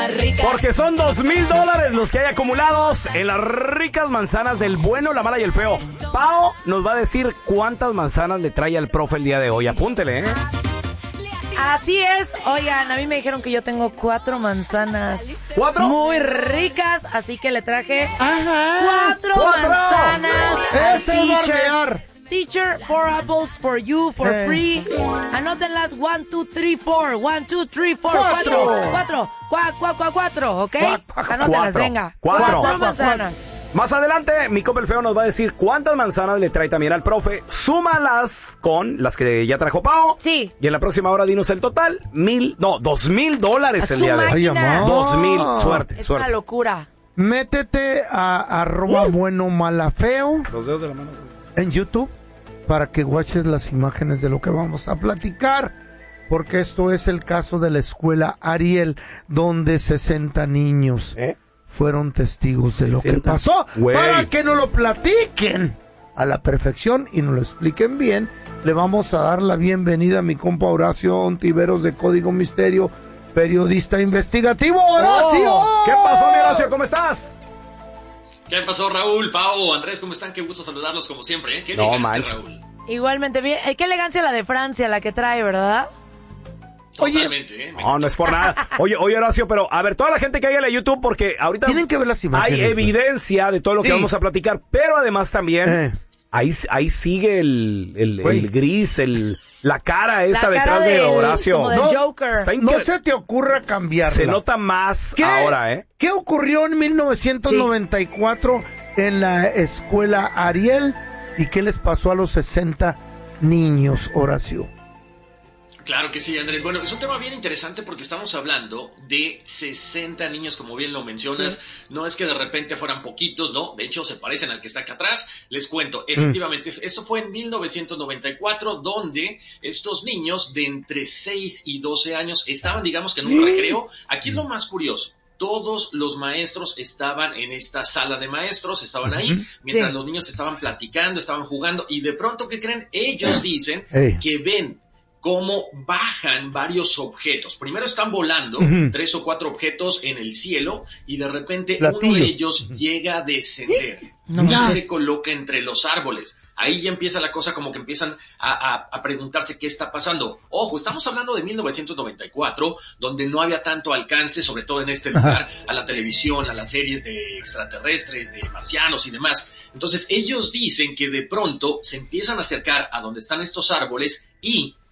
más ricas. Porque son $2,000 los que hay acumulados en las ricas manzanas del bueno, la mala y el feo. Pao nos va a decir cuántas manzanas le trae al profe el día de hoy. Apúntele, ¿eh? Así es. Oigan, a mí me dijeron que yo tengo 4 manzanas. ¿4? Muy ricas, así que le traje Ajá. 4 manzanas. Ese barbear. Teacher, 4 apples for you for free. Anótenlas 1, 2, 3, 4. 1, 2, 3, 4. 4, ¿ok? Anótenlas, venga. 4 manzanas. Más adelante, mi compa el feo nos va a decir cuántas manzanas le trae también al profe. Súmalas con las que ya trajo Pao. Sí. Y en la próxima hora dinos el total. $2,000 el día de hoy. Ay, amor. 2,000. Suerte, Es suerte. una locura. Métete a @buenomalafeo Los dedos de la mano. en YouTube para que watches las imágenes de lo que vamos a platicar. Porque esto es el caso de la escuela Ariel, donde 60 niños fueron testigos de lo que pasó. Güey. Para que nos lo platiquen a la perfección y nos lo expliquen bien, le vamos a dar la bienvenida a mi compa Horacio Ontiveros de Código Misterio, periodista investigativo. ¡Horacio! ¿Qué pasó, mi Horacio? ¿Cómo estás? ¿Qué pasó, Raúl, Pao, Andrés? ¿Cómo están? Qué gusto saludarlos como siempre, ¿eh? Qué No elegante, manches. Raúl. Igualmente bien. Qué elegancia la de Francia, la que trae, ¿verdad? Totalmente, ¿eh? No es por nada. Oye, Horacio, pero a ver, toda la gente que haya en la YouTube, porque ahorita Tienen que ver las imágenes. hay evidencia de todo lo que Sí. vamos a platicar, pero además también ahí sigue el gris, la cara esa La detrás cara de del- Horacio. como del Joker. Está No se te ocurra cambiarla. Se nota más ahora, ¿eh? ¿Qué ocurrió en 1994 en la escuela Ariel? ¿Y qué les pasó a los 60 niños, Horacio? Claro que sí, Andrés. Bueno, es un tema bien interesante porque estamos hablando de 60 niños, como bien lo mencionas. No es que de repente fueran poquitos, ¿no? De hecho, se parecen al que está acá atrás. Les cuento, efectivamente, esto fue en 1994, donde estos niños de entre 6 y 12 años estaban, digamos que en un recreo. Aquí es lo más curioso. Todos los maestros estaban en esta sala de maestros, estaban ahí, mientras los niños estaban platicando, estaban jugando, y de pronto, ¿qué creen? Ellos dicen que ven cómo bajan varios objetos. Primero están volando 3 o 4 objetos en el cielo y de repente uno de ellos llega a descender y se coloca entre los árboles. Ahí ya empieza la cosa, como que empiezan a preguntarse qué está pasando. Ojo, estamos hablando de 1994, donde no había tanto alcance, sobre todo en este lugar, a la televisión, a las series de extraterrestres, de marcianos y demás. Entonces ellos dicen que de pronto se empiezan a acercar a donde están estos árboles y